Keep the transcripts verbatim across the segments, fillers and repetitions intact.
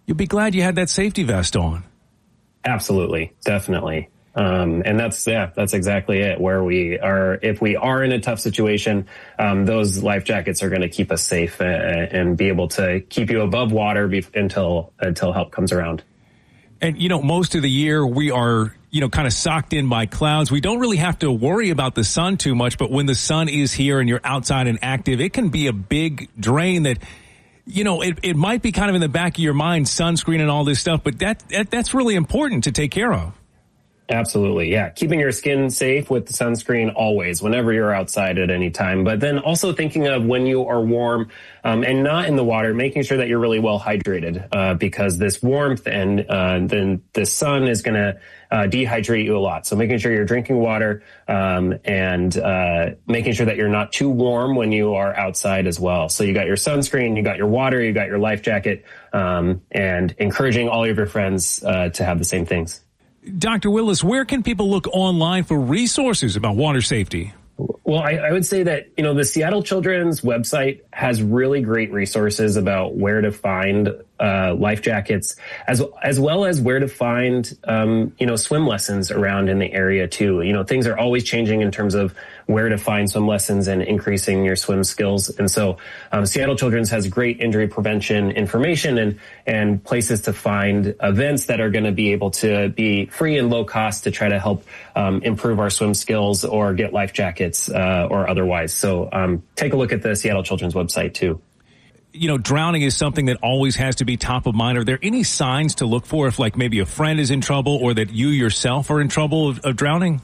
you'll be glad you had that safety vest on. Absolutely. Definitely. Um, and that's, yeah, that's exactly it. Where we are, if we are in a tough situation, um, those life jackets are going to keep us safe uh, and be able to keep you above water be- until, until help comes around. And, you know, most of the year we are, you know, kind of socked in by clouds. We don't really have to worry about the sun too much, but when the sun is here and you're outside and active, it can be a big drain that, you know, it, it might be kind of in the back of your mind, sunscreen and all this stuff, but that, that that's really important to take care of. Absolutely. Yeah. Keeping your skin safe with the sunscreen always, whenever you're outside at any time. But then also thinking of when you are warm um, and not in the water, making sure that you're really well hydrated uh, because this warmth and uh, then the sun is going to uh, dehydrate you a lot. So making sure you're drinking water um, and uh, making sure that you're not too warm when you are outside as well. So you got your sunscreen, you got your water, you got your life jacket, um, and encouraging all of your friends uh, to have the same things. Doctor Willis, where can people look online for resources about water safety? Well, I, I would say that, you know, the Seattle Children's website has really great resources about where to find uh, life jackets, as as well as where to find, um, you know, swim lessons around in the area, too. You know, things are always changing in terms of where to find swim lessons and increasing your swim skills. And so um, Seattle Children's has great injury prevention information and, and places to find events that are going to be able to be free and low cost to try to help um, improve our swim skills or get life jackets uh, or otherwise. So um, take a look at the Seattle Children's website, too. You know, drowning is something that always has to be top of mind. Are there any signs to look for if, like, maybe a friend is in trouble or that you yourself are in trouble of, of drowning?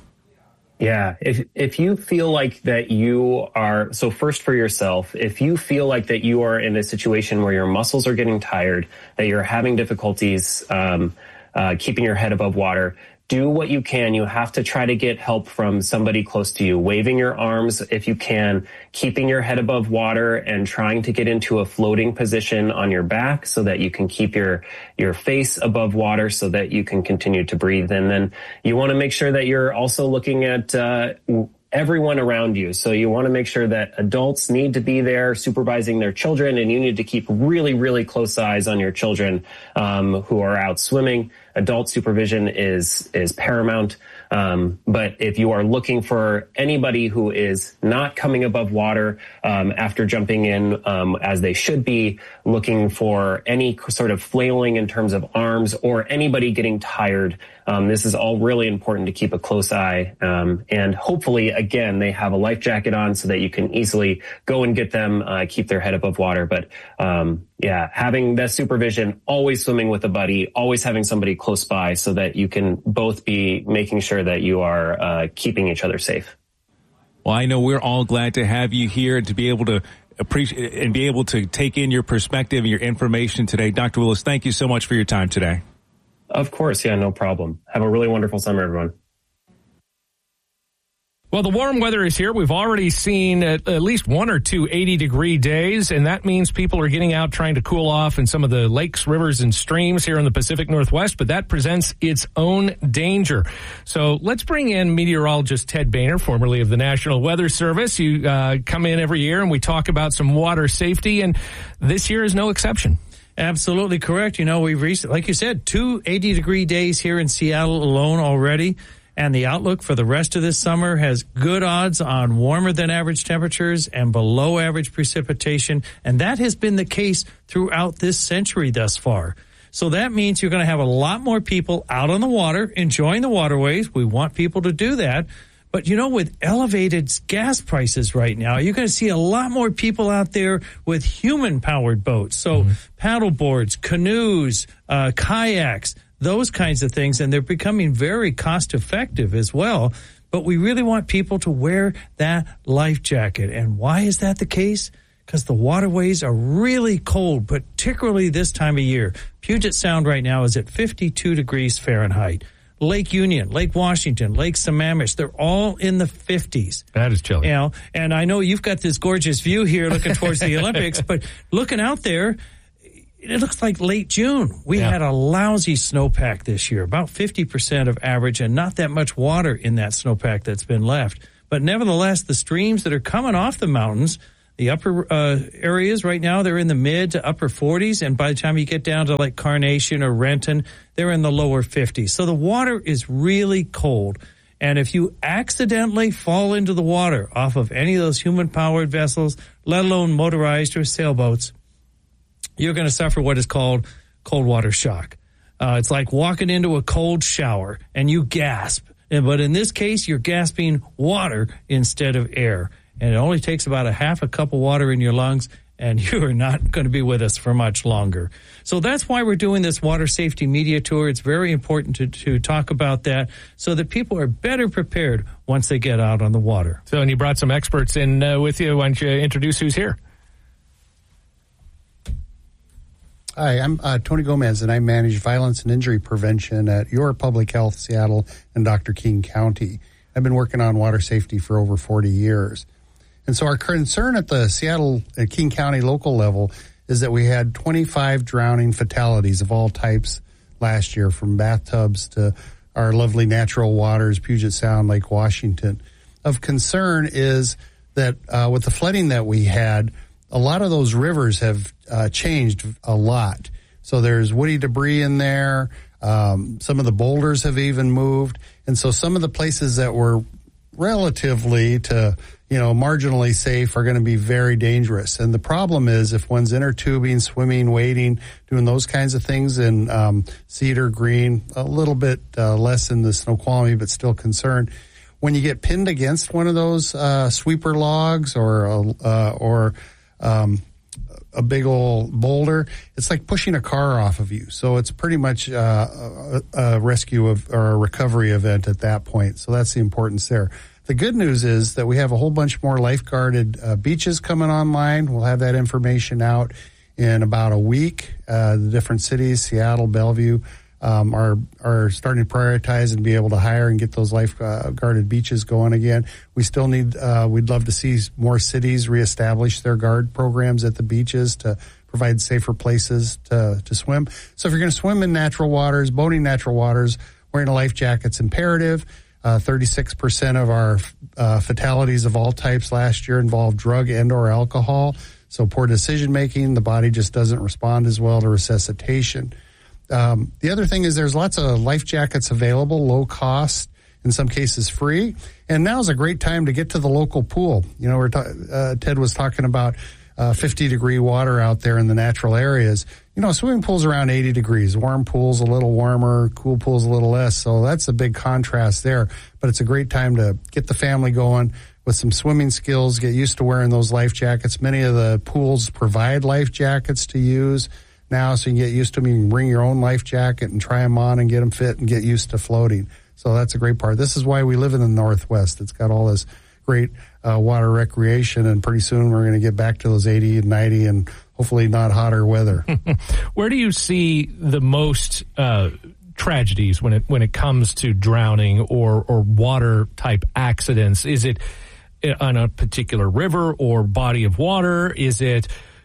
Yeah, if if you feel like that you are, so first for yourself, if you feel like that you are in a situation where your muscles are getting tired, that you're having difficulties um, uh, keeping your head above water, do what you can. You have to try to get help from somebody close to you, waving your arms if you can, keeping your head above water and trying to get into a floating position on your back so that you can keep your, your face above water so that you can continue to breathe. And then you want to make sure that you're also looking at, uh, everyone around you. So you want to make sure that adults need to be there supervising their children, and you need to keep really, really close eyes on your children um, who are out swimming. Adult supervision is is paramount. Um, but if you are looking for anybody who is not coming above water um, after jumping in um, as they should be, looking for any sort of flailing in terms of arms or anybody getting tired, um, this is all really important to keep a close eye. Um, and hopefully, again, they have a life jacket on so that you can easily go and get them, uh, keep their head above water. But um, yeah, having that supervision, always swimming with a buddy, always having somebody close by so that you can both be making sure that you are uh, keeping each other safe. Well, I know we're all glad to have you here and to be able to appreciate and be able to take in your perspective and your information today. Doctor Willis, thank you so much for your time today. Of course. Yeah, no problem. Have a really wonderful summer, everyone. Well, the warm weather is here. We've already seen at, at least one or two eighty-degree days, and that means people are getting out trying to cool off in some of the lakes, rivers, and streams here in the Pacific Northwest, but that presents its own danger. So let's bring in meteorologist Ted Boehner, formerly of the National Weather Service. You uh, come in every year, and we talk about some water safety, and this year is no exception. Absolutely correct. You know, we've reached, like you said, two eighty-degree days here in Seattle alone already. And the outlook for the rest of this summer has good odds on warmer than average temperatures and below average precipitation. And that has been the case throughout this century thus far. So that means you're going to have a lot more people out on the water, enjoying the waterways. We want people to do that. But, you know, with elevated gas prices right now, you're going to see a lot more people out there with human-powered boats. So mm-hmm. paddle boards, canoes, uh, kayaks, those kinds of things, and they're becoming very cost-effective as well. But we really want people to wear that life jacket. And why is that the case? Because the waterways are really cold, particularly this time of year. Puget Sound right now is at fifty-two degrees Fahrenheit. Lake Union, Lake Washington, Lake Sammamish, they're all in the fifties. That is chilly. You know, and I know you've got this gorgeous view here looking towards the Olympics, but looking out there, it looks like late June. We yeah. had a lousy snowpack this year, about fifty percent of average, and not that much water in that snowpack that's been left. But nevertheless, the streams that are coming off the mountains, The upper uh, areas right now, they're in the mid to upper forties. And by the time you get down to like Carnation or Renton, they're in the lower fifties. So the water is really cold. And if you accidentally fall into the water off of any of those human-powered vessels, let alone motorized or sailboats, you're going to suffer what is called cold water shock. Uh, it's like walking into a cold shower and you gasp. But in this case, you're gasping water instead of air. And it only takes about a half a cup of water in your lungs, and you are not going to be with us for much longer. So that's why we're doing this water safety media tour. It's very important to, to talk about that so that people are better prepared once they get out on the water. So, and you brought some experts in uh, with you. Why don't you introduce who's here? Hi, I'm uh, Tony Gomez, and I manage violence and injury prevention at Your Public Health Seattle and Doctor King County. I've been working on water safety for over forty years. And so our concern at the Seattle, uh, King County local level is that we had twenty-five drowning fatalities of all types last year, from bathtubs to our lovely natural waters, Puget Sound, Lake Washington. Of concern is that uh, with the flooding that we had, a lot of those rivers have uh, changed a lot. So there's woody debris in there. Um, some of the boulders have even moved. And so some of the places that were relatively to, you know, marginally safe are going to be very dangerous. And the problem is if one's inner tubing, swimming, wading, doing those kinds of things in um, Cedar, Green, a little snow uh, less in the Snoqualmie, but still concerned. When you get pinned against one of those uh, sweeper logs or uh, or um, a big old boulder, it's like pushing a car off of you. So it's pretty much uh, a, a rescue of, or a recovery event at that point. So that's the importance there. The good news is that we have a whole bunch more lifeguarded uh, beaches coming online. We'll have that information out in about a week. Uh, the different cities, Seattle, Bellevue, um, are are starting to prioritize and be able to hire and get those lifeguarded beaches going again. We still need, uh, we'd love to see more cities reestablish their guard programs at the beaches to provide safer places to, to swim. So if you're going to swim in natural waters, boating natural waters, wearing a life jacket's imperative. Uh, thirty-six percent of our uh, fatalities of all types last year involved drug and or alcohol. So poor decision making, the body just doesn't respond as well to resuscitation. Um, the other thing is there's lots of life jackets available, low cost, in some cases free. And now's a great time to get to the local pool. You know, we're ta- uh, Ted was talking about uh, fifty degree water out there in the natural areas. You know, swimming pool's around eighty degrees. Warm pool's a little warmer, cool pool's a little less. So that's a big contrast there. But it's a great time to get the family going with some swimming skills, get used to wearing those life jackets. Many of the pools provide life jackets to use now, so you can get used to them. You can bring your own life jacket and try them on and get them fit and get used to floating. So that's a great part. This is why we live in the Northwest. It's got all this great uh, water recreation, and pretty soon we're going to get back to those eighty and ninety and hopefully not hotter weather. Where do you see the most uh, tragedies when it when it comes to drowning or, or water type accidents? Is it on a particular river or body of water? Is it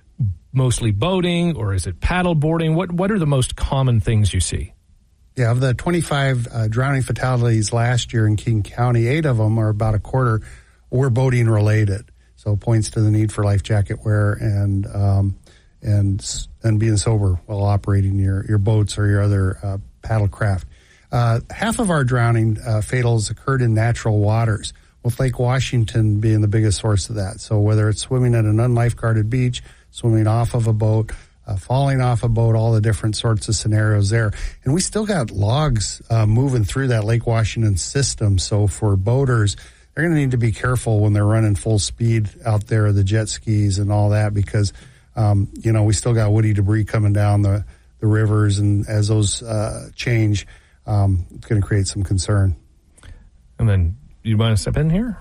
mostly boating, or is it paddle boarding? What what are the most common things you see? Yeah, of the twenty-five uh, drowning fatalities last year in King County, eight of them, or about a quarter, were boating related. So points to the need for life jacket wear and um, and and being sober while operating your, your boats or your other uh, paddle craft. Uh, half of our drowning uh, fatals occurred in natural waters, with Lake Washington being the biggest source of that. So whether it's swimming at an unlifeguarded beach, swimming off of a boat, uh, falling off a boat, all the different sorts of scenarios there. And we still got logs uh, moving through that Lake Washington system. So for boaters, they're going to need to be careful when they're running full speed out there, the jet skis and all that, because, um, you know, we still got woody debris coming down the, the rivers. And as those uh, change, um, it's going to create some concern. And then you want to step in here?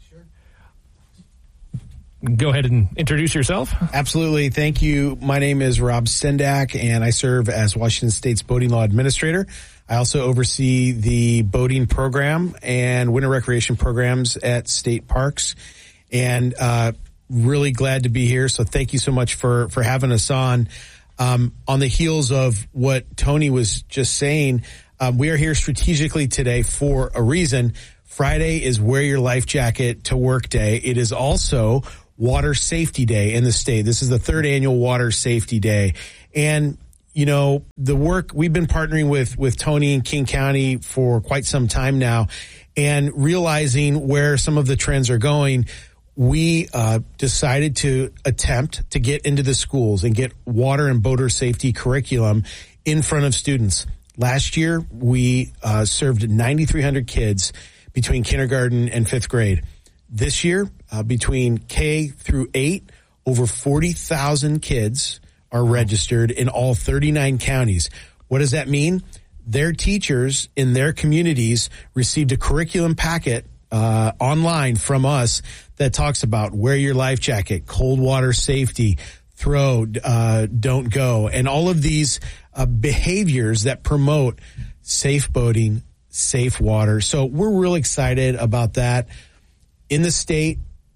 Go ahead and introduce yourself. Absolutely. Thank you. My name is Rob Sendak, and I serve as Washington State's Boating Law Administrator. I also oversee the boating program and winter recreation programs at state parks, and uh, really glad to be here. So thank you so much for, for having us on. Um, on the heels of what Tony was just saying, um, we are here strategically today for a reason. Friday is Wear Your Life Jacket to Work Day. It is also Water Safety Day in the state. This is the third annual Water Safety Day. And, you know, the work, we've been partnering with, with Tony and King County for quite some time now, and realizing where some of the trends are going, we uh, decided to attempt to get into the schools and get water and boater safety curriculum in front of students. Last year, we uh, served nine thousand three hundred kids between kindergarten and fifth grade. This year, uh, between K through eight, over forty thousand kids are registered in all thirty-nine counties. What does that mean? Their teachers in their communities received a curriculum packet uh, online from us that talks about wear your life jacket, cold water safety, throw, uh, don't go, and all of these uh, behaviors that promote safe boating, safe water. So we're real excited about that. In the state,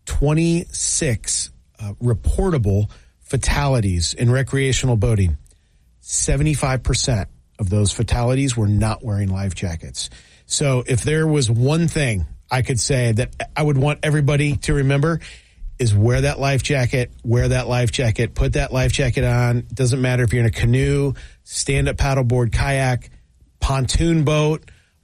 twenty-six uh, reportable fatalities in recreational boating. seventy-five percent of those fatalities were not wearing life jackets. So if there was one thing I could say that I would want everybody to remember, is wear that life jacket, wear that life jacket, put that life jacket on. It doesn't matter if you're in a canoe, stand-up paddleboard, kayak, pontoon boat,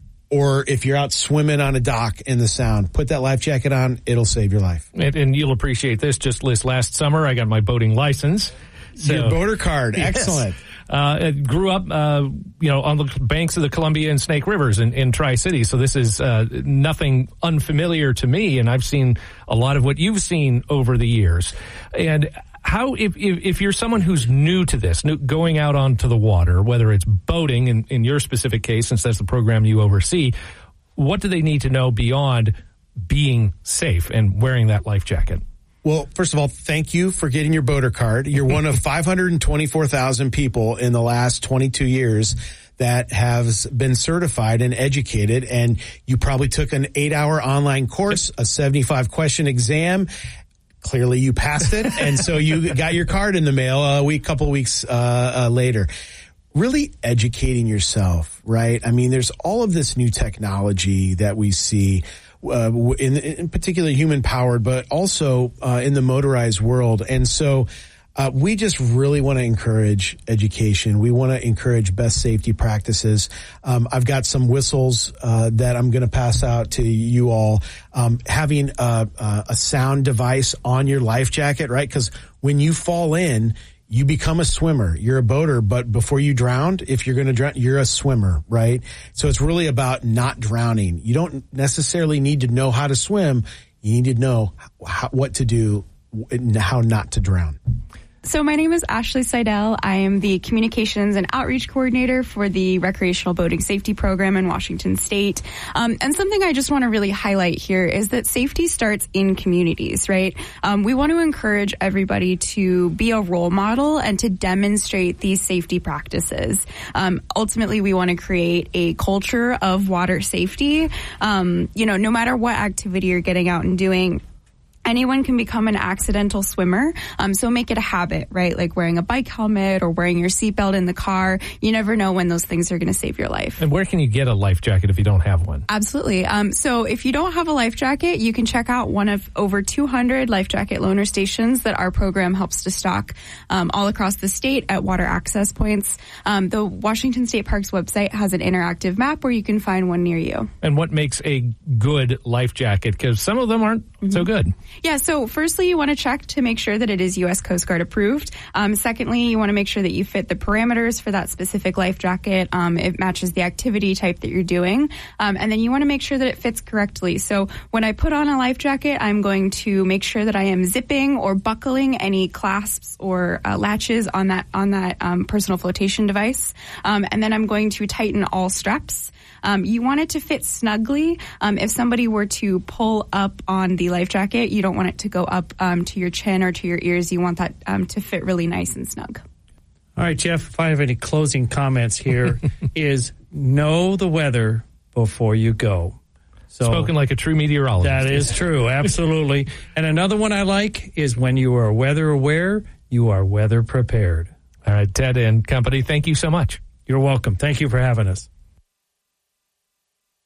or if you're out swimming on a dock in the Sound. Put that life jacket on. It'll save your life. And, and you'll appreciate this. Just this last summer, I got my boating license. So, your boater card. Yes. Excellent. Uh, I grew up, uh, you know, on the banks of the Columbia and Snake Rivers in, in Tri-City. So this is uh, nothing unfamiliar to me. And I've seen a lot of what you've seen over the years. And how, if, if, if you're someone who's new to this, new, going out onto the water, whether it's boating in, in your specific case, since that's the program you oversee, what do they need to know beyond being safe and wearing that life jacket? Well, first of all, thank you for getting your boater card. You're one of five hundred twenty-four thousand people in the last twenty-two years that has been certified and educated, and you probably took an eight-hour online course, a seventy-five question exam. Clearly you passed it, and so you got your card in the mail a week, couple weeks uh, uh, later. Really educating yourself, right? I mean, there's all of this new technology that we see, uh, in, in particular human powered, but also uh, in the motorized world. And so uh, we just really want to encourage education. We want to encourage best safety practices. Um, I've got some whistles uh, that I'm going to pass out to you all. Um, having a, a sound device on your life jacket, right? Because when you fall in, you become a swimmer. You're a boater, but before you drowned, if you're going to drown, you're a swimmer, right? So it's really about not drowning. You don't necessarily need to know how to swim. You need to know how, what to do and how not to drown. So my name is Ashley Seidel. I am the Communications and Outreach Coordinator for the Recreational Boating Safety Program in Washington State. Um, and something I just want to really highlight here is that safety starts in communities, right? Um, we want to encourage everybody to be a role model and to demonstrate these safety practices. Um, ultimately, we want to create a culture of water safety. Um, you know, no matter what activity you're getting out and doing, anyone can become an accidental swimmer, um, so make it a habit, right? Like wearing a bike helmet or wearing your seatbelt in the car. You never know when those things are going to save your life. And where can you get a life jacket if you don't have one? Absolutely. Um, so if you don't have a life jacket, you can check out one of over two hundred life jacket loaner stations that our program helps to stock um, all across the state at water access points. Um, the Washington State Parks website has an interactive map where you can find one near you. And what makes a good life jacket? Because some of them aren't mm-hmm. so good. Yeah, so firstly, you want to check to make sure that it is U S Coast Guard approved. Um, secondly, you want to make sure that you fit the parameters for that specific life jacket. Um, it matches the activity type that you're doing. Um, and then you want to make sure that it fits correctly. So when I put on a life jacket, I'm going to make sure that I am zipping or buckling any clasps or uh, latches on that on that um, personal flotation device. Um, and then I'm going to tighten all straps. Um, you want it to fit snugly. Um, if somebody were to pull up on the life jacket, you don't want it to go up um, to your chin or to your ears. You want that um, to fit really nice and snug. All right, Jeff, if I have any closing comments here, is know the weather before you go. So, spoken like a true meteorologist. That is true, absolutely. And another one I like is when you are weather aware, you are weather prepared. All right, Ted and company, thank you so much. You're welcome. Thank you for having us.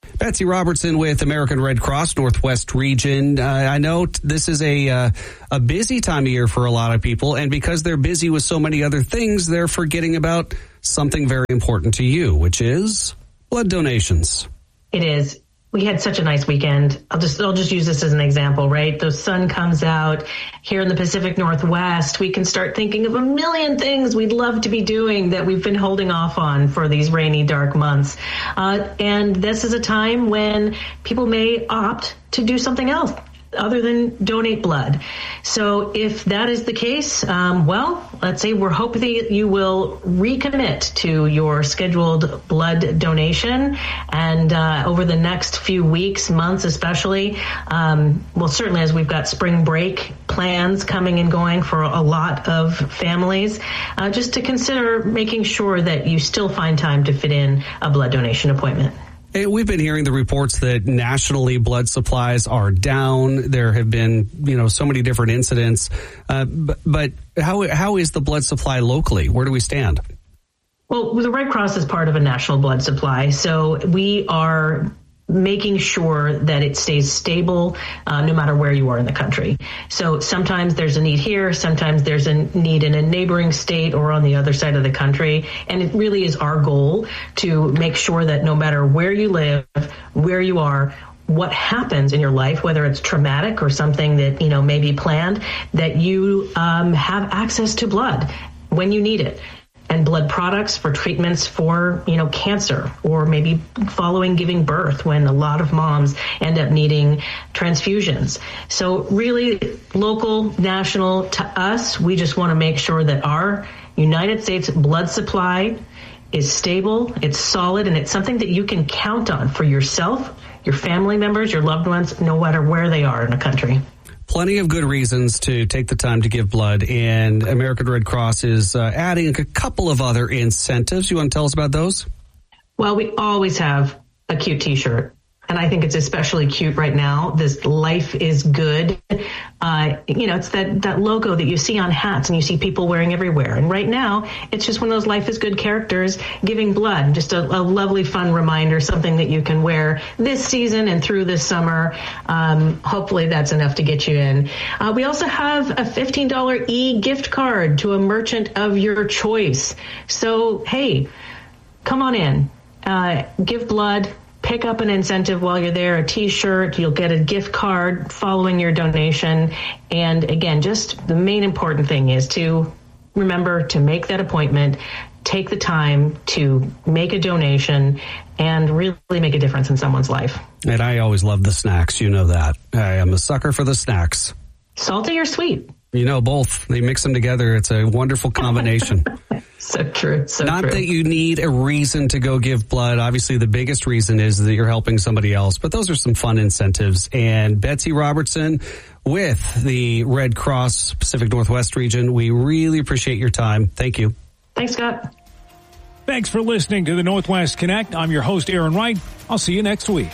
Betsy Robertson with American Red Cross Northwest Region. Uh, I know t- this is a uh, a busy time of year for a lot of people, and because they're busy with so many other things, they're forgetting about something very important to you, which is blood donations. It is. We had such a nice weekend. I'll just I'll just use this as an example, right? The sun comes out here in the Pacific Northwest. We can start thinking of a million things we'd love to be doing that we've been holding off on for these rainy, dark months. Uh, and this is a time when people may opt to do something else other than donate blood. So if that is the case, um, well, let's say we're hoping that you will recommit to your scheduled blood donation. And uh, over the next few weeks, months especially, um, well, certainly as we've got spring break plans coming and going for a lot of families, uh, just to consider making sure that you still find time to fit in a blood donation appointment. Hey, we've been hearing the reports that nationally blood supplies are down. There have been, you know, so many different incidents. Uh, but, but how how is the blood supply locally? Where do we stand? Well, the Red Cross is part of a national blood supply, so we are making sure that it stays stable uh, no matter where you are in the country. So sometimes there's a need here, sometimes there's a need in a neighboring state or on the other side of the country. And it really is our goal to make sure that no matter where you live, where you are, what happens in your life, whether it's traumatic or something that, you know, may be planned, that you um, have access to blood when you need it. And blood products for treatments for, you know, cancer, or maybe following giving birth when a lot of moms end up needing transfusions. So really local, national, to us, we just want to make sure that our United States blood supply is stable, it's solid, and it's something that you can count on for yourself, your family members, your loved ones, no matter where they are in the country. Plenty of good reasons to take the time to give blood, and American Red Cross is uh, adding a couple of other incentives. You want to tell us about those? Well, we always have a cute T-shirt, and I think it's especially cute right now. This Life is Good. Uh, you know, it's that, that logo that you see on hats and you see people wearing everywhere. And right now, it's just one of those Life is Good characters giving blood. Just a, a lovely, fun reminder, something that you can wear this season and through this summer. Um, hopefully that's enough to get you in. Uh, we also have a fifteen dollars e-gift card to a merchant of your choice. So, hey, come on in. Uh, give blood. Pick up an incentive while you're there, a T-shirt, you'll get a gift card following your donation. And again, just the main important thing is to remember to make that appointment, take the time to make a donation, and really make a difference in someone's life. And I always love the snacks. You know that. I am a sucker for the snacks. Salty or sweet? You know, both. They mix them together. It's a wonderful combination. So true. So Not true. that you need a reason to go give blood. Obviously, the biggest reason is that you're helping somebody else. But those are some fun incentives. And Betsy Robertson with the Red Cross Pacific Northwest region, we really appreciate your time. Thank you. Thanks, Scott. Thanks for listening to the Northwest Connect. I'm your host, Aaron Wright. I'll see you next week.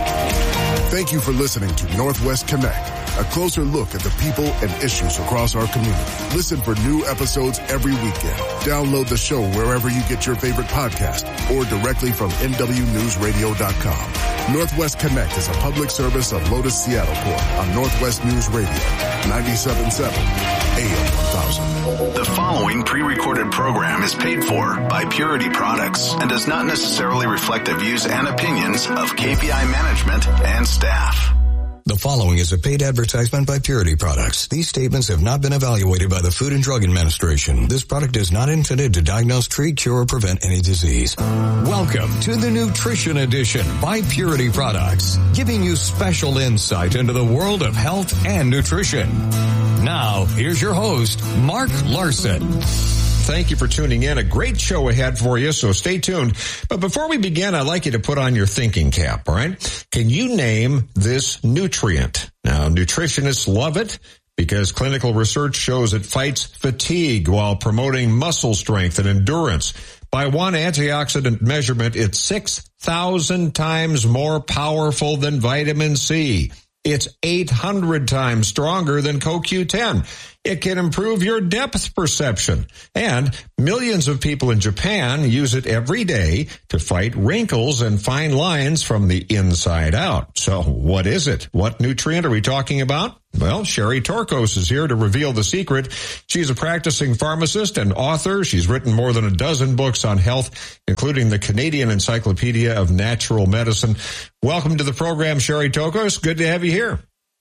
Thank you for listening to Northwest Connect, a closer look at the people and issues across our community. Listen for new episodes every weekend. Download the show wherever you get your favorite podcast or directly from N W news radio dot com. Northwest Connect is a public service of Lotus Seattle Port on Northwest News Radio, ninety-seven point seven A M one thousand. The following pre-recorded program is paid for by Purity Products and does not necessarily reflect the views and opinions of K P I management and staff. The following is a paid advertisement by Purity Products. These statements have not been evaluated by the Food and Drug Administration. This product is not intended to diagnose, treat, cure, or prevent any disease. Welcome to the Nutrition Edition by Purity Products, giving you special insight into the world of health and nutrition. Now, here's your host, Mark Larson. Thank you for tuning in. A great show ahead for you, so stay tuned. But before we begin, I'd like you to put on your thinking cap, all right? Can you name this nutrient? Now, nutritionists love it because clinical research shows it fights fatigue while promoting muscle strength and endurance. By one antioxidant measurement, it's six thousand times more powerful than vitamin C. It's eight hundred times stronger than C O Q ten. It can improve your depth perception. And millions of people in Japan use it every day to fight wrinkles and fine lines from the inside out. So what is it? What nutrient are we talking about? Well, Sherry Torkos is here to reveal the secret. She's a practicing pharmacist and author. She's written more than a dozen books on health, including the Canadian Encyclopedia of Natural Medicine. Welcome to the program, Sherry Torkos. Good to have you here.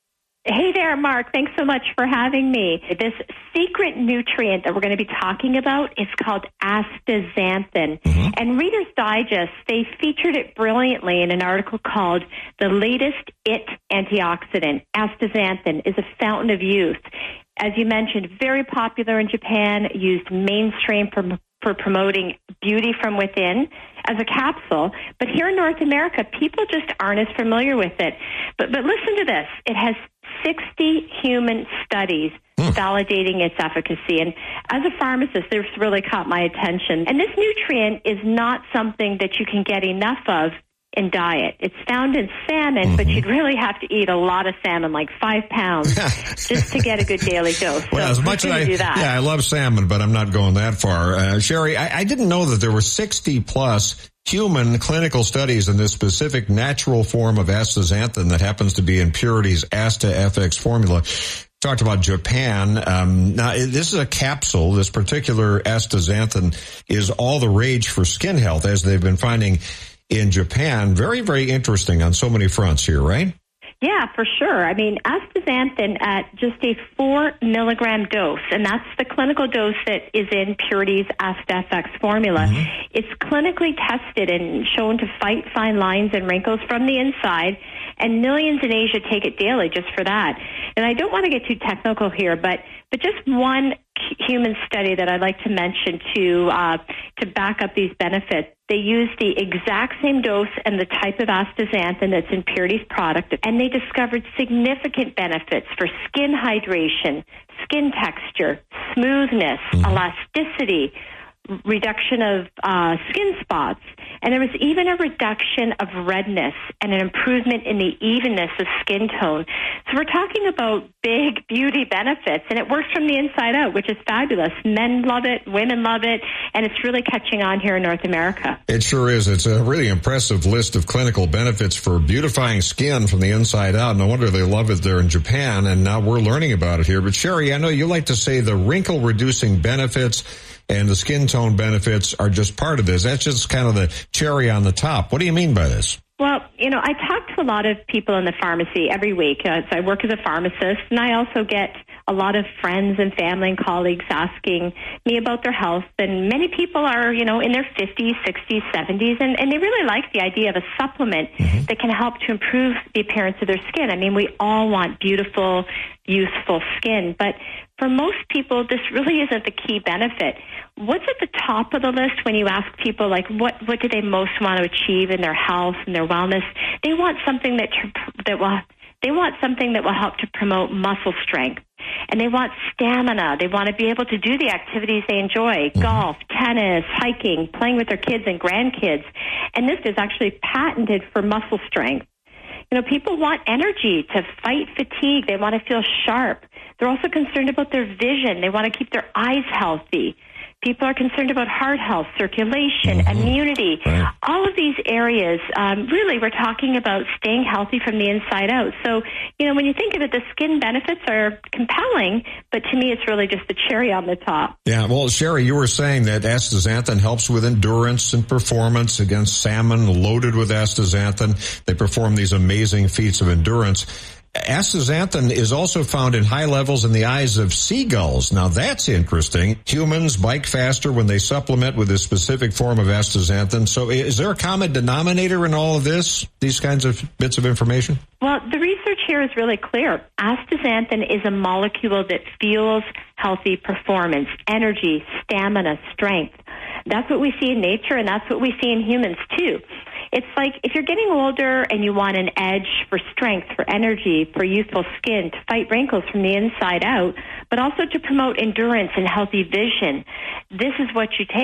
Hey there, Mark. Thanks so much for having me. This secret nutrient that we're going to be talking about is called astaxanthin. Mm-hmm. And Reader's Digest, they featured it brilliantly in an article called The Latest It Antioxidant. Astaxanthin is a fountain of youth. As you mentioned, very popular in Japan, used mainstream for, for promoting beauty from within as a capsule. But here in North America, people just aren't as familiar with it. But, but listen to this. It has sixty human studies mm. validating its efficacy. And as a pharmacist, this really caught my attention. And this nutrient is not something that you can get enough of in diet. It's found in salmon, mm-hmm. but you'd really have to eat a lot of salmon, like five pounds, just to get a good daily dose. Well, so as much as I, do that. yeah, I love salmon, but I'm not going that far. Uh, Sherry, I, I didn't know that there were sixty plus human clinical studies in this specific natural form of astaxanthin that happens to be in Purity's AstaFX formula. Talked about Japan. Um, now, this is a capsule. This particular astaxanthin is all the rage for skin health, as they've been finding in Japan. Very, very interesting on so many fronts here, right? Yeah, for sure. I mean, astaxanthin at just a four milligram dose, and that's the clinical dose that is in Purity's AstaFX formula. Mm-hmm. It's clinically tested and shown to fight fine lines and wrinkles from the inside, and millions in Asia take it daily just for that. And I don't want to get too technical here, but but just one human study that I'd like to mention to uh, to back up these benefits. They used the exact same dose and the type of astaxanthin that's in Purity's product, and they discovered significant benefits for skin hydration, skin texture, smoothness, mm-hmm. elasticity, reduction of uh, skin spots, and there was even a reduction of redness and an improvement in the evenness of skin tone. So we're talking about big beauty benefits, and it works from the inside out, which is fabulous. Men love it, women love it, and it's really catching on here in North America. It sure is. It's a really impressive list of clinical benefits for beautifying skin from the inside out. No wonder they love it there in Japan, and now we're learning about it here. But Sherry, I know you like to say the wrinkle-reducing benefits and the skin tone benefits are just part of this. That's just kind of the cherry on the top. What do you mean by this? Well, you know, I talk to a lot of people in the pharmacy every week. Uh, so I work as a pharmacist, and I also get a lot of friends and family and colleagues asking me about their health. And many people are, you know, in their fifties, sixties, seventies, and, and they really like the idea of a supplement mm-hmm. that can help to improve the appearance of their skin. I mean, we all want beautiful, youthful skin, but for most people, this really isn't the key benefit. What's at the top of the list when you ask people, like, what, what do they most want to achieve in their health and their wellness? They want something that that will they want something that will help to promote muscle strength, and they want stamina. They want to be able to do the activities they enjoy: mm-hmm. golf, tennis, hiking, playing with their kids and grandkids. And this is actually patented for muscle strength. You know, people want energy to fight fatigue. They want to feel sharp. They're also concerned about their vision. They want to keep their eyes healthy. People are concerned about heart health, circulation, mm-hmm. immunity. Right. All of these areas, um, really, we're talking about staying healthy from the inside out. So, you know, when you think of it, the skin benefits are compelling, but to me, it's really just the cherry on the top. Yeah, well, Sherry, you were saying that astaxanthin helps with endurance and performance against salmon loaded with astaxanthin. They perform these amazing feats of endurance. Astaxanthin is also found in high levels in the eyes of seagulls. Now, that's interesting. Humans bike faster when they supplement with a specific form of astaxanthin. So is there a common denominator in all of this, these kinds of bits of information? Well, the research here is really clear. Astaxanthin is a molecule that fuels healthy performance, energy, stamina, strength. That's what we see in nature, and that's what we see in humans, too. It's like if you're getting older and you want an edge for strength, for energy, for youthful skin, to fight wrinkles from the inside out, but also to promote endurance and healthy vision, this is what you take.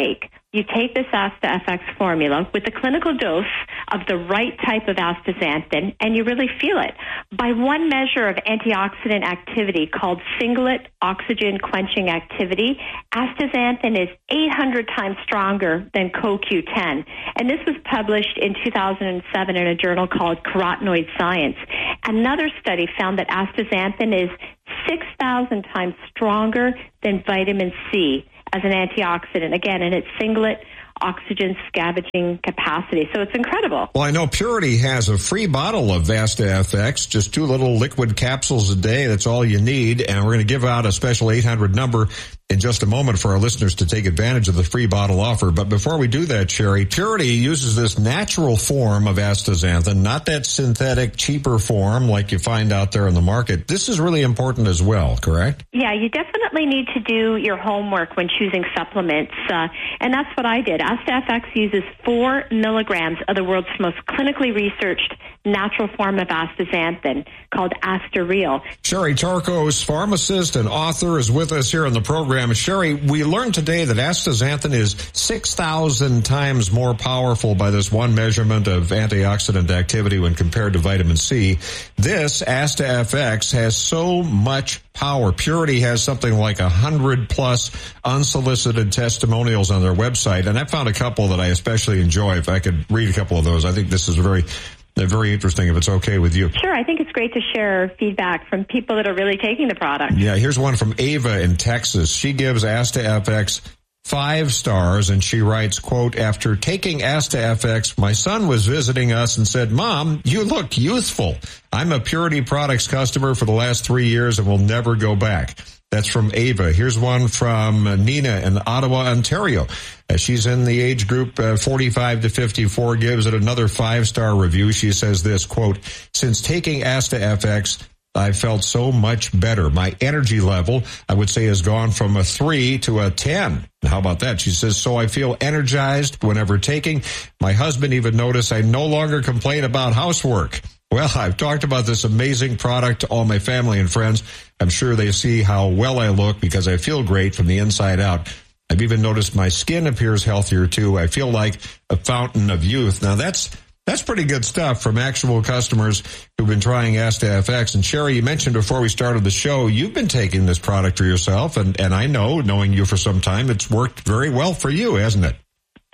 You take this AstaFX formula with the clinical dose of the right type of astaxanthin, and you really feel it. By one measure of antioxidant activity called singlet oxygen quenching activity, astaxanthin is eight hundred times stronger than C O Q ten. And this was published in two thousand seven in a journal called Carotenoid Science. Another study found that astaxanthin is six thousand times stronger than vitamin C as an antioxidant, again, in its singlet oxygen scavenging capacity. So it's incredible. Well, I know Purity has a free bottle of AstaFX, just two little liquid capsules a day. That's all you need. And we're going to give out a special eight hundred number in just a moment for our listeners to take advantage of the free bottle offer. But before we do that, Sherry, Purity uses this natural form of astaxanthin, not that synthetic, cheaper form like you find out there in the market. This is really important as well, correct? Yeah, you definitely need to do your homework when choosing supplements. Uh, and that's what I did. AstaFX uses four milligrams of the world's most clinically researched natural form of astaxanthin called Astareal. Sherry Torkos, pharmacist and author, is with us here on the program. Sherry, we learned today that astaxanthin is six thousand times more powerful by this one measurement of antioxidant activity when compared to vitamin C. This AstaFX has so much power. Purity has something like a hundred plus unsolicited testimonials on their website, and I found a couple that I especially enjoy. If I could read a couple of those, I think this is very They're very interesting, if it's okay with you. Sure, I think it's great to share feedback from people that are really taking the product. Yeah, here's one from Ava in Texas. She gives AstaFX five stars, and she writes, quote, after taking AstaFX, my son was visiting us and said, Mom, you look youthful. I'm a Purity Products customer for the last three years and will never go back. That's from Ava. Here's one from Nina in Ottawa, Ontario. Uh, she's in the age group uh, forty-five to fifty-four, gives it another five-star review. She says this, quote, since taking AstaFX, I felt so much better. My energy level, I would say, has gone from a three to a ten. How about that? She says, so I feel energized whenever taking. My husband even noticed I no longer complain about housework. Well, I've talked about this amazing product to all my family and friends. I'm sure they see how well I look because I feel great from the inside out. I've even noticed my skin appears healthier, too. I feel like a fountain of youth. Now, that's that's pretty good stuff from actual customers who've been trying AstaFX. And, Sherry, you mentioned before we started the show, you've been taking this product for yourself. And, and I know, knowing you for some time, it's worked very well for you, hasn't it?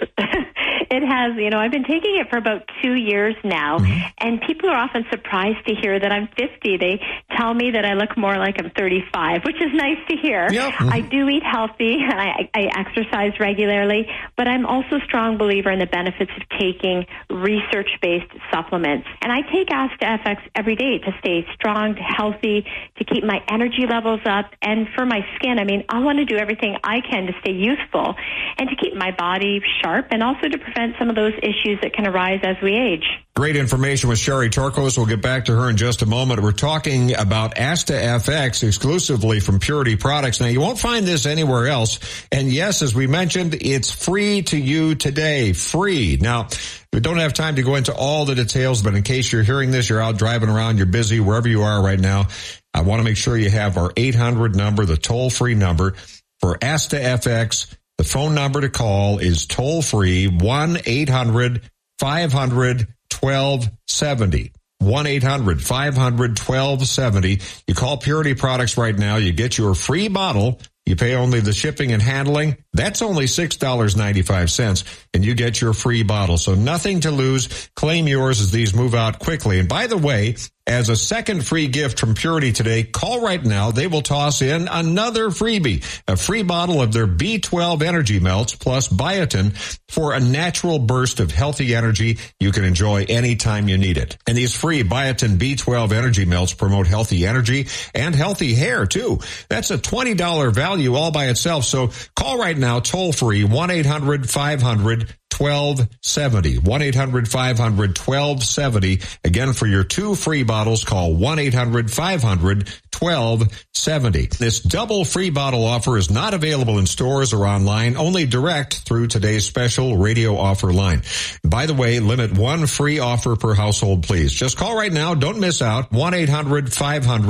It has. You know, I've been taking it for about two years now, mm-hmm. and people are often surprised to hear that I'm fifty. They tell me that I look more like I'm thirty-five, which is nice to hear. Yep. Mm-hmm. I do eat healthy, and I, I exercise regularly, but I'm also a strong believer in the benefits of taking research-based supplements. And I take AstaFX every day to stay strong, healthy, to keep my energy levels up, and for my skin. I mean, I want to do everything I can to stay youthful and to keep my body sharp and also to prevent some of those issues that can arise as we age. Great information with Sherry Torkos. We'll get back to her in just a moment. We're talking about AstaFX exclusively from Purity Products. Now, you won't find this anywhere else. And yes, as we mentioned, it's free to you today. Free. Now, we don't have time to go into all the details, but in case you're hearing this, you're out driving around, you're busy, wherever you are right now, I want to make sure you have our eight hundred number, the toll-free number for AstaFX. The phone number to call is toll-free, one eight hundred five hundred twelve seventy. one eight hundred five hundred twelve seventy. You call Purity Products right now. You get your free bottle. You pay only the shipping and handling. That's only six dollars and ninety-five cents, and you get your free bottle. So nothing to lose. Claim yours as these move out quickly. And by the way, as a second free gift from Purity today, call right now. They will toss in another freebie, a free bottle of their B twelve Energy Melts plus biotin for a natural burst of healthy energy you can enjoy anytime you need it. And these free biotin B twelve Energy Melts promote healthy energy and healthy hair, too. That's a twenty dollars value all by itself. So call right now, toll free, one eight hundred five hundred twelve seventy. one eight hundred five hundred twelve seventy. Again, for your two free bottles, call one eight hundred five hundred twelve seventy. This double free bottle offer is not available in stores or online, only direct through today's special radio offer line. By the way, limit one free offer per household, please. Just call right now. Don't miss out. one eight hundred five hundred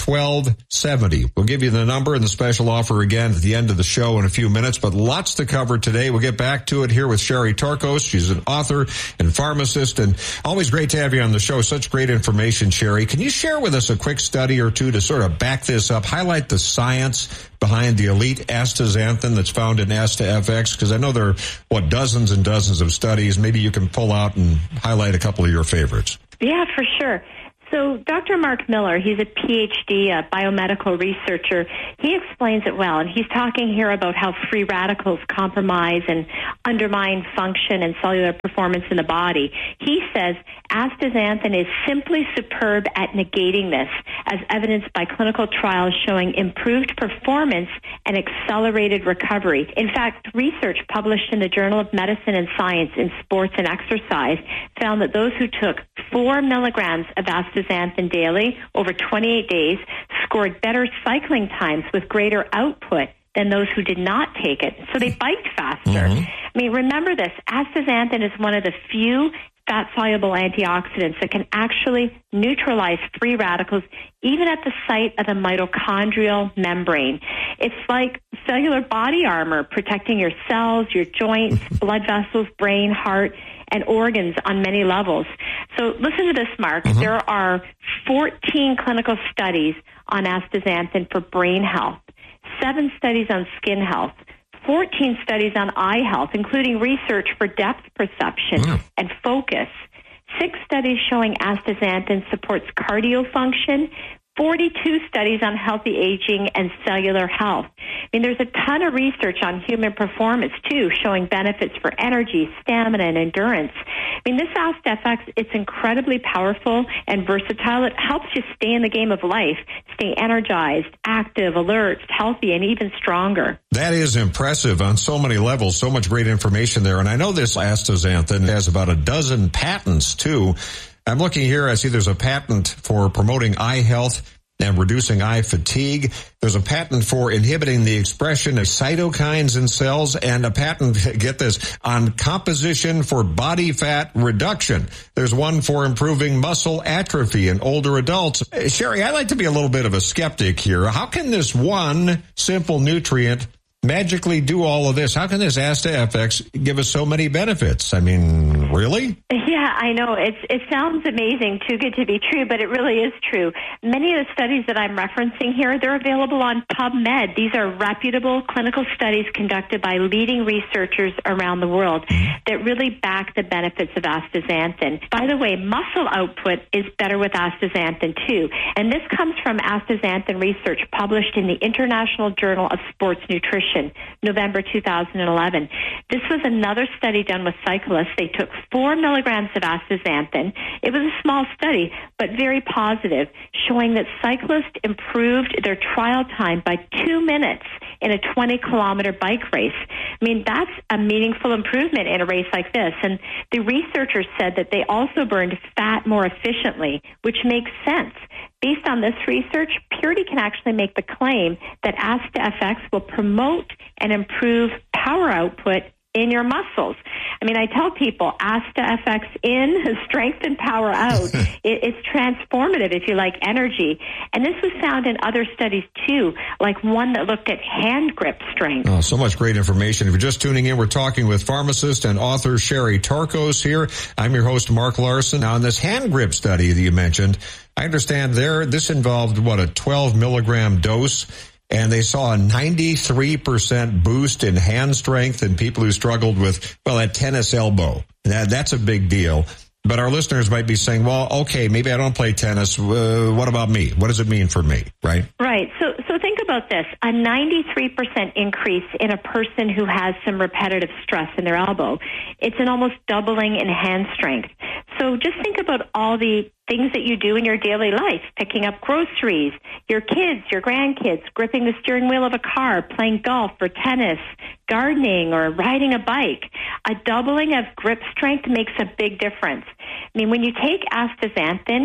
twelve seventy. We'll give you the number and the special offer again at the end of the show in a few minutes, but lots to cover today. We'll get back to it here with Sherry Torkos. She's an author and pharmacist, and always great to have you on the show. Such great information, Sherry. Can you share with us a quick study or two to sort of back this up, highlight the science behind the elite astaxanthin that's found in AstaFX? Because I know there are, what, dozens and dozens of studies. Maybe you can pull out and highlight a couple of your favorites. Yeah, for sure. So Doctor Mark Miller, he's a P H D, a biomedical researcher. He explains it well, and he's talking here about how free radicals compromise and undermine function and cellular performance in the body. He says astaxanthin is simply superb at negating this, as evidenced by clinical trials showing improved performance and accelerated recovery. In fact, research published in the Journal of Medicine and Science in Sports and Exercise found that those who took four milligrams of astaxanthin daily over twenty-eight days scored better cycling times with greater output than those who did not take it. So they biked faster. Mm-hmm. I mean, remember this, astaxanthin is one of the few fat-soluble antioxidants that can actually neutralize free radicals even at the site of the mitochondrial membrane. It's like cellular body armor protecting your cells, your joints, blood vessels, brain, heart, and organs on many levels. So listen to this, Mark. Mm-hmm. There are fourteen clinical studies on astaxanthin for brain health, seven studies on skin health, fourteen studies on eye health, including research for depth perception mm. and focus, six studies showing astaxanthin supports cardio function, forty-two studies on healthy aging and cellular health. I mean, there's a ton of research on human performance, too, showing benefits for energy, stamina, and endurance. I mean, this AstaFX, it's incredibly powerful and versatile. It helps you stay in the game of life, stay energized, active, alert, healthy, and even stronger. That is impressive on so many levels, so much great information there. And I know this astaxanthin has about a dozen patents, too. I'm looking here. I see there's a patent for promoting eye health and reducing eye fatigue. There's a patent for inhibiting the expression of cytokines in cells, and a patent, get this, on composition for body fat reduction. There's one for improving muscle atrophy in older adults. Sherry, I like to be a little bit of a skeptic here. How can this one simple nutrient magically do all of this? How can this AstaFX give us so many benefits? I mean, really? Yeah, I know. It's, it sounds amazing, too good to be true, but it really is true. Many of the studies that I'm referencing here, they're available on PubMed. These are reputable clinical studies conducted by leading researchers around the world that really back the benefits of astaxanthin. By the way, muscle output is better with astaxanthin, too. And this comes from astaxanthin research published in the International Journal of Sports Nutrition, November two thousand eleven. This was another study done with cyclists. They took four milligrams of astaxanthin. It was a small study, but very positive, showing that cyclists improved their trial time by two minutes in a twenty kilometer bike race. I mean, that's a meaningful improvement in a race like this. And the researchers said that they also burned fat more efficiently, which makes sense. Based on this research, Purity can actually make the claim that AstaFX will promote and improve power output in your muscles. I mean, I tell people AstaFX in, strength and power out. it, it's transformative, if you like, energy. And this was found in other studies, too, like one that looked at hand grip strength. Oh, so much great information. If you're just tuning in, we're talking with pharmacist and author Sherry Torkos here. I'm your host, Mark Larson. Now, in this hand grip study that you mentioned, I understand there, this involved, what, a twelve milligram dose, and they saw a ninety-three percent boost in hand strength in people who struggled with, well, that tennis elbow. That, that's a big deal. But our listeners might be saying, well, okay, maybe I don't play tennis. Uh, what about me? What does it mean for me, right? Right. So so think about this. A ninety-three percent increase in a person who has some repetitive stress in their elbow. It's an almost doubling in hand strength. So just think about all the things that you do in your daily life, picking up groceries, your kids, your grandkids, gripping the steering wheel of a car, playing golf or tennis, gardening or riding a bike. A doubling of grip strength makes a big difference. I mean, when you take astaxanthin,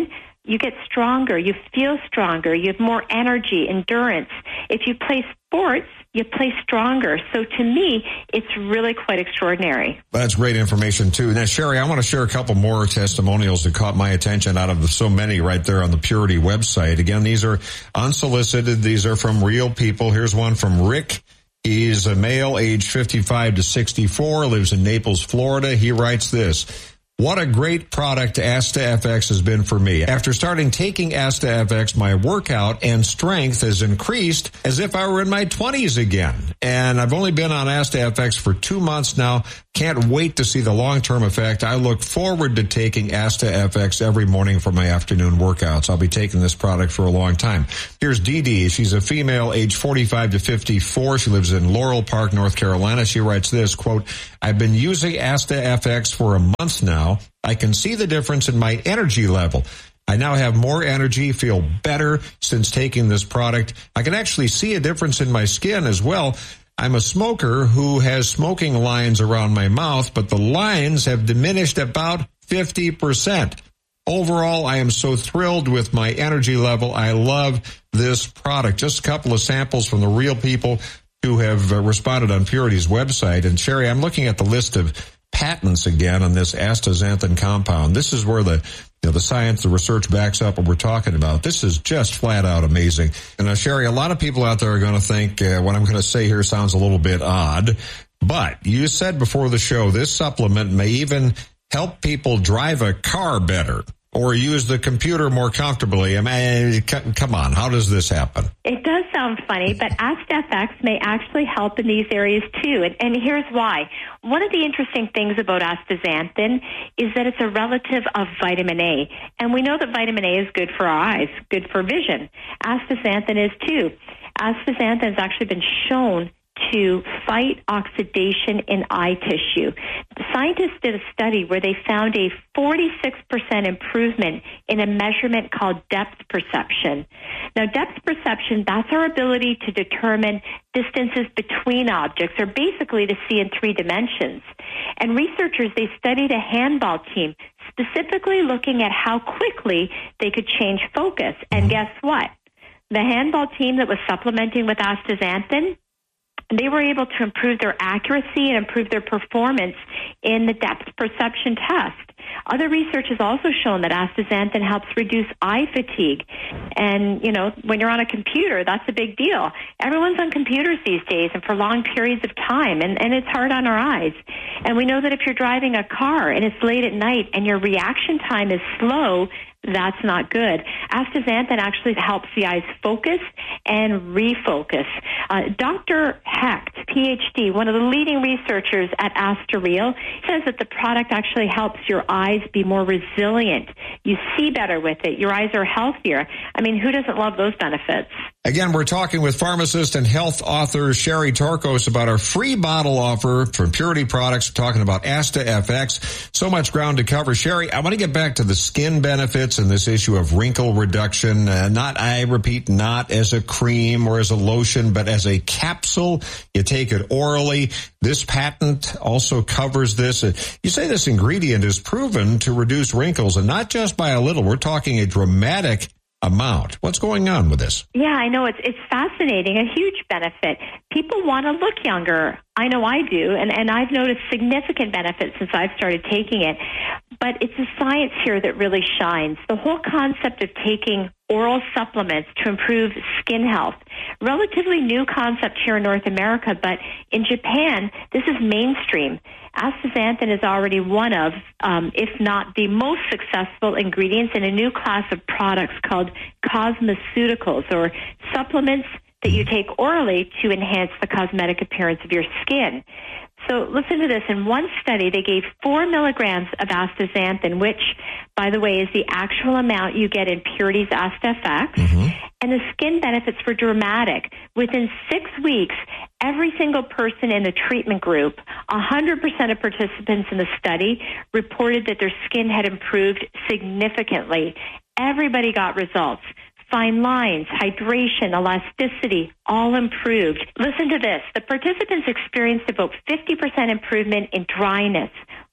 you get stronger, you feel stronger, you have more energy, endurance. If you play sports, you play stronger. So to me, it's really quite extraordinary. That's great information, too. Now, Sherry, I want to share a couple more testimonials that caught my attention out of the so many right there on the Purity website. Again, these are unsolicited. These are from real people. Here's one from Rick. He's a male, age fifty-five to sixty-four, lives in Naples, Florida. He writes this. What a great product Asta F X has been for me. After starting taking Asta F X, my workout and strength has increased as if I were in my twenties again. And I've only been on Asta F X for two months now. Can't wait to see the long-term effect. I look forward to taking Asta F X every morning for my afternoon workouts. I'll be taking this product for a long time. Here's Dee Dee. She's a female, age forty-five to fifty-four. She lives in Laurel Park, North Carolina. She writes this, quote, I've been using Asta F X for a month now. I can see the difference in my energy level. I now have more energy, feel better since taking this product. I can actually see a difference in my skin as well. I'm a smoker who has smoking lines around my mouth, but the lines have diminished about fifty percent. Overall, I am so thrilled with my energy level. I love this product. Just a couple of samples from the real people who have uh, responded on Purity's website. And Sherry, I'm looking at the list of patents again on this astaxanthin compound. This is where the you know, the science, the research backs up what we're talking about. This is just flat out amazing. And now, Sherry, a lot of people out there are going to think uh, what I'm going to say here sounds a little bit odd, but you said before the show this supplement may even help people drive a car better or use the computer more comfortably. I mean, come on, how does this happen? It does sound funny, but Asta F X may actually help in these areas too, and, and here's why. One of the interesting things about astaxanthin is that it's a relative of vitamin A, and we know that vitamin A is good for our eyes, good for vision. Astaxanthin is too. Astaxanthin has actually been shown to fight oxidation in eye tissue. The scientists did a study where they found a forty-six percent improvement in a measurement called depth perception. Now, depth perception, that's our ability to determine distances between objects, or basically to see in three dimensions. And researchers, they studied a handball team, specifically looking at how quickly they could change focus. And guess what? The handball team that was supplementing with astaxanthin, they were able to improve their accuracy and improve their performance in the depth perception test. Other research has also shown that astaxanthin helps reduce eye fatigue. And, you know, when you're on a computer, that's a big deal. Everyone's on computers these days and for long periods of time, and, and it's hard on our eyes. And we know that if you're driving a car and it's late at night and your reaction time is slow, that's not good. Astaxanthin actually helps the eyes focus and refocus. Uh, Doctor Hecht, P H D, one of the leading researchers at AstaReal, says that the product actually helps your eyes be more resilient. You see better with it. Your eyes are healthier. I mean, who doesn't love those benefits? Again, we're talking with pharmacist and health author Sherry Torkos about our free bottle offer from Purity Products. We're talking about Asta F X. So much ground to cover. Sherry, I want to get back to the skin benefits and this issue of wrinkle reduction. Uh, not, I repeat, not as a cream or as a lotion, but as a capsule. You take it orally. This patent also covers this. Uh, you say this ingredient is proven to reduce wrinkles, and not just by a little. We're talking a dramatic amount. What's going on with this? Yeah, I know. It's it's fascinating, a huge benefit. People want to look younger. I know I do, and, and I've noticed significant benefits since I've started taking it. But it's the science here that really shines. The whole concept of taking oral supplements to improve skin health, relatively new concept here in North America, but in Japan, this is mainstream. Astaxanthin is already one of, um, if not the most successful ingredients in a new class of products called cosmeceuticals, or supplements that you take orally to enhance the cosmetic appearance of your skin. So listen to this. In one study, they gave four milligrams of astaxanthin, which, by the way, is the actual amount you get in Purity's Asta F X. Mm-hmm. And the skin benefits were dramatic. Within six weeks, every single person in the treatment group, one hundred percent of participants in the study, reported that their skin had improved significantly. Everybody got results. Fine lines, hydration, elasticity, all improved. Listen to this. The participants experienced about fifty percent improvement in dryness,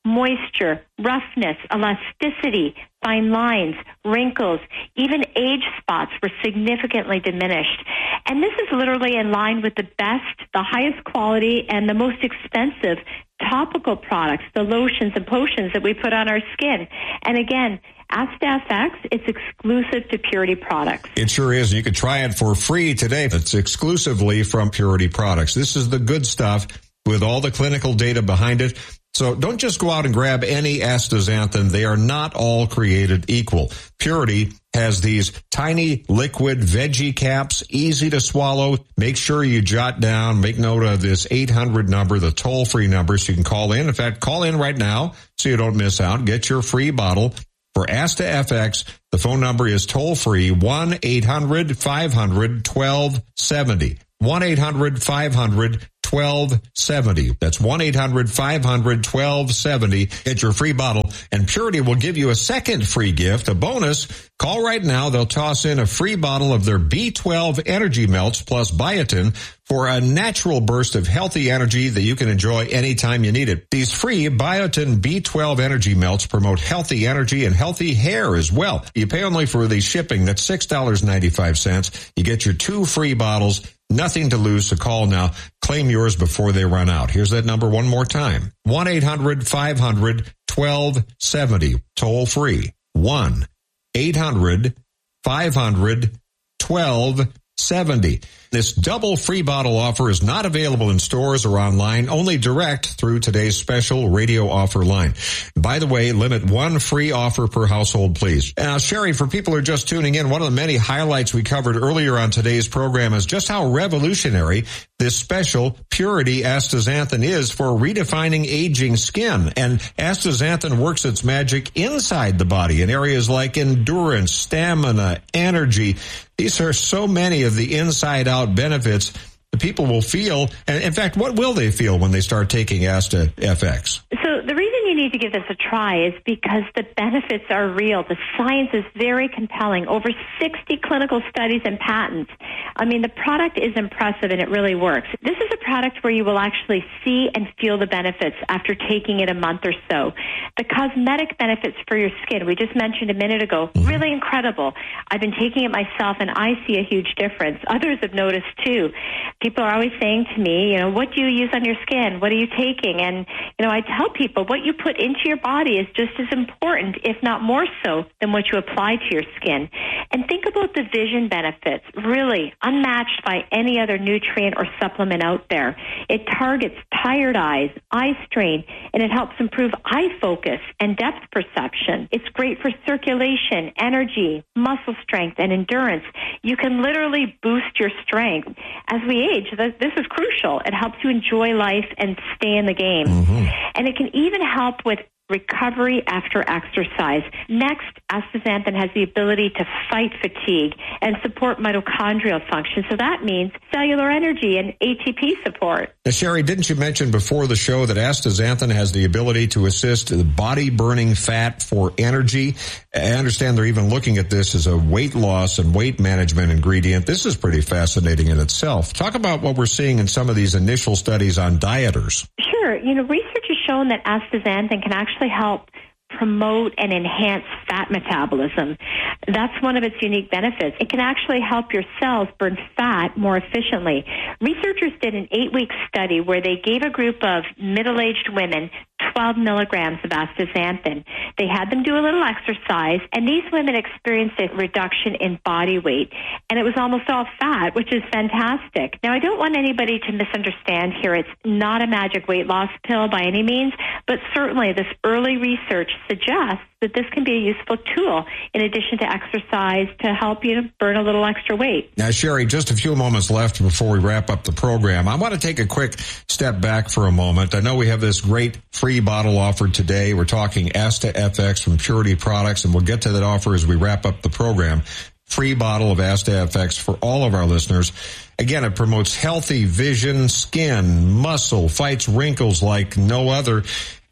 moisture, roughness, elasticity, fine lines, wrinkles, even age spots were significantly diminished. And this is literally in line with the best, the highest quality, and the most expensive topical products, the lotions and potions that we put on our skin. And again, AstaFX, it's exclusive to Purity Products. It sure is. You can try it for free today. It's exclusively from Purity Products. This is the good stuff with all the clinical data behind it. So don't just go out and grab any astaxanthin. They are not all created equal. Purity has these tiny liquid veggie caps, easy to swallow. Make sure you jot down, make note of this eight hundred number, the toll-free number, so you can call in. In fact, call in right now so you don't miss out. Get your free bottle. For AstaFX, the phone number is toll-free, one eight hundred five hundred twelve seventy. one eight hundred five hundred twelve seventy. That's one eight hundred five hundred twelve seventy. Get your free bottle, and Purity will give you a second free gift, a bonus. Call right now. They'll toss in a free bottle of their B twelve Energy Melts plus biotin for a natural burst of healthy energy that you can enjoy anytime you need it. These free biotin B twelve Energy Melts promote healthy energy and healthy hair as well. You pay only for the shipping. That's six dollars and ninety-five cents. You get your two free bottles. Nothing to lose, so call now. Claim yours before they run out. Here's that number one more time. one eight hundred five hundred twelve seventy. Toll free. one eight hundred five hundred twelve seventy. This double free bottle offer is not available in stores or online, only direct through today's special radio offer line. By the way, limit one free offer per household, please. Now, Sherry, for people who are just tuning in, one of the many highlights we covered earlier on today's program is just how revolutionary this special Purity astaxanthin is for redefining aging skin. And astaxanthin works its magic inside the body in areas like endurance, stamina, energy. These are so many of the inside-out benefits the people will feel. And in fact, what will they feel when they start taking AstaFX? So the reason you need to give this a try is because the benefits are real. The science is very compelling. Over sixty clinical studies and patents. I mean, the product is impressive and it really works. This is a product where you will actually see and feel the benefits after taking it a month or so. The cosmetic benefits for your skin, we just mentioned a minute ago, really incredible. I've been taking it myself and I see a huge difference. Others have noticed too. People are always saying to me, you know, what do you use on your skin? What are you taking? And, you know, I tell people what you put into your body is just as important, if not more so, than what you apply to your skin. And think about the vision benefits, really unmatched by any other nutrient or supplement out there. It targets tired eyes, eye strain, and it helps improve eye focus and depth perception. It's great for circulation, energy, muscle strength, and endurance. You can literally boost your strength. As we age, this is crucial. It helps you enjoy life and stay in the game. Mm-hmm. And it can even help with recovery after exercise. Next, astaxanthin has the ability to fight fatigue and support mitochondrial function. So that means cellular energy and A T P support. Now, Sherry, didn't you mention before the show that astaxanthin has the ability to assist the body burning fat for energy? I understand they're even looking at this as a weight loss and weight management ingredient. This is pretty fascinating in itself. Talk about what we're seeing in some of these initial studies on dieters. Sure. You know, research has shown that astaxanthin can actually help promote and enhance fat metabolism. That's one of its unique benefits. It can actually help your cells burn fat more efficiently. Researchers did an eight-week study where they gave a group of middle-aged women twelve milligrams of astaxanthin. They had them do a little exercise, and these women experienced a reduction in body weight, and it was almost all fat, which is fantastic. Now, I don't want anybody to misunderstand here. It's not a magic weight loss pill by any means, but certainly this early research suggests that this can be a useful tool in addition to exercise to help you burn a little extra weight. Now, Sherry, just a few moments left before we wrap up the program. I want to take a quick step back for a moment. I know we have this great free bottle offered today. We're talking AstaFX from Purity Products, and we'll get to that offer as we wrap up the program. Free bottle of AstaFX for all of our listeners. Again, it promotes healthy vision, skin, muscle, fights wrinkles like no other.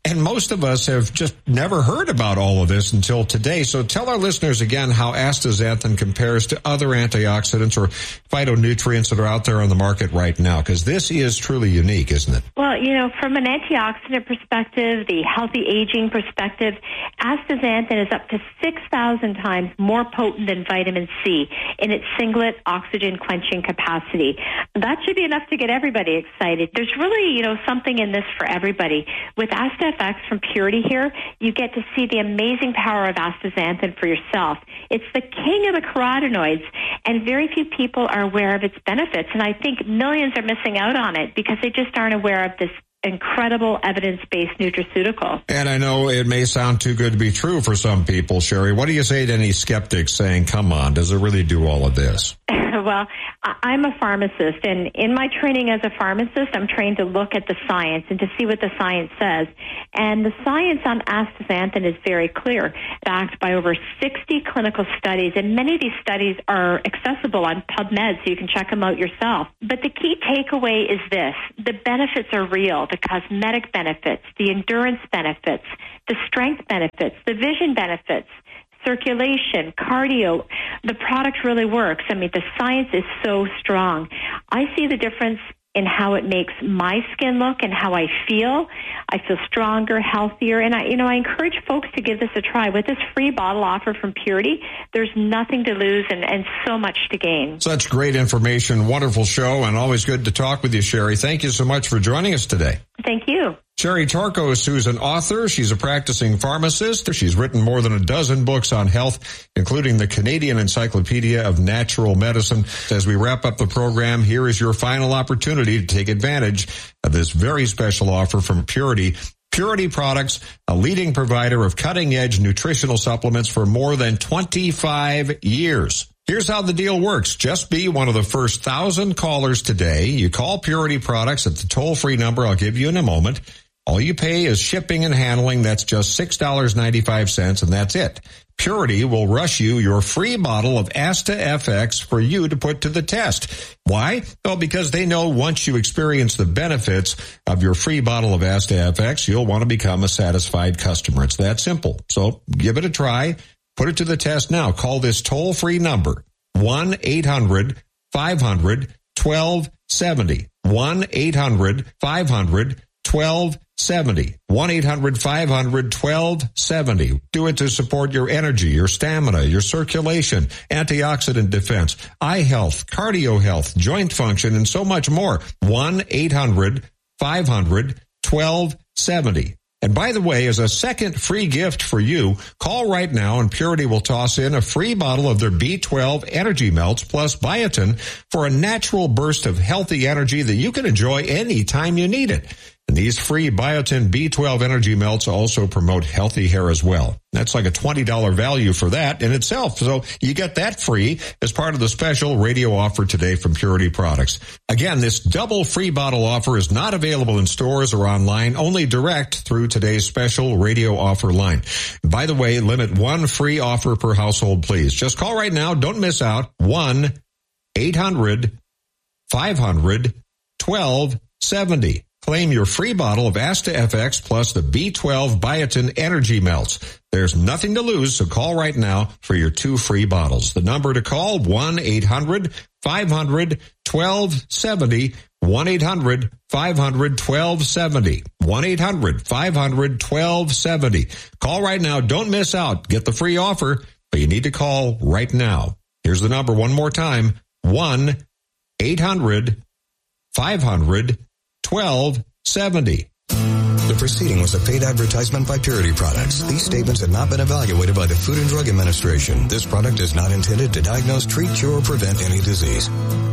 And most of us have just never heard about all of this until today. So tell our listeners again how astaxanthin compares to other antioxidants or phytonutrients that are out there on the market right now, because this is truly unique, isn't it? Well, you know, from an antioxidant perspective, the healthy aging perspective, astaxanthin is up to six thousand times more potent than vitamin C in its singlet oxygen quenching capacity. That should be enough to get everybody excited. There's really, you know, something in this for everybody. With AstaFX from Purity here, you get to see the amazing power of astaxanthin for yourself. It's the king of the carotenoids, and very few people are aware of its benefits. And I think millions are missing out on it because they just aren't aware of this incredible evidence-based nutraceutical. And I know it may sound too good to be true for some people, Sherry. What do you say to any skeptics saying, come on, does it really do all of this? Well, I'm a pharmacist, and in my training as a pharmacist, I'm trained to look at the science and to see what the science says. And the science on astaxanthin is very clear, backed by over sixty clinical studies, and many of these studies are accessible on PubMed, so you can check them out yourself. But the key takeaway is this: the benefits are real, the cosmetic benefits, the endurance benefits, the strength benefits, the vision benefits, circulation, cardio. The product really works. I mean, the science is so strong. I see the difference in how it makes my skin look and how I feel. I feel stronger, healthier, and I, you know, I encourage folks to give this a try. With this free bottle offer from Purity, there's nothing to lose and, and so much to gain. Such great information, wonderful show, and always good to talk with you, Sherry. Thank you so much for joining us today. Thank you. Sherry Torkos, who's an author. She's a practicing pharmacist. She's written more than a dozen books on health, including the Canadian Encyclopedia of Natural Medicine. As we wrap up the program, here is your final opportunity to take advantage of this very special offer from Purity. Purity Products, a leading provider of cutting-edge nutritional supplements for more than twenty-five years. Here's how the deal works. Just be one of the first thousand callers today. You call Purity Products at the toll-free number I'll give you in a moment. All you pay is shipping and handling. That's just six dollars and ninety-five cents, and that's it. Purity will rush you your free bottle of AstaFX for you to put to the test. Why? Well, because they know once you experience the benefits of your free bottle of AstaFX, you'll want to become a satisfied customer. It's that simple. So give it a try. Put it to the test now. Call this toll-free number, one eight hundred five hundred twelve seventy. one eight hundred five hundred twelve seventy. one eight hundred five hundred twelve seventy. Do it to support your energy, your stamina, your circulation, antioxidant defense, eye health, cardio health, joint function, and so much more. one eight hundred five hundred twelve seventy. And by the way, as a second free gift for you, call right now and Purity will toss in a free bottle of their B twelve Energy Melts plus biotin for a natural burst of healthy energy that you can enjoy anytime you need it. And these free biotin B twelve Energy Melts also promote healthy hair as well. That's like a twenty dollars value for that in itself. So you get that free as part of the special radio offer today from Purity Products. Again, this double free bottle offer is not available in stores or online, only direct through today's special radio offer line. By the way, limit one free offer per household, please. Just call right now. Don't miss out. one eight hundred five hundred twelve seventy. Claim your free bottle of AstaFX plus the B twelve Biotin Energy Melts. There's nothing to lose, so call right now for your two free bottles. The number to call, one eight hundred five hundred twelve seventy. one eight hundred five hundred twelve seventy. one eight hundred five hundred twelve seventy. Call right now. Don't miss out. Get the free offer, but you need to call right now. Here's the number one more time. one eight hundred five hundred twelve seventy. The proceeding was a paid advertisement by Purity Products. These statements have not been evaluated by the Food and Drug Administration. This product is not intended to diagnose, treat, cure, or prevent any disease.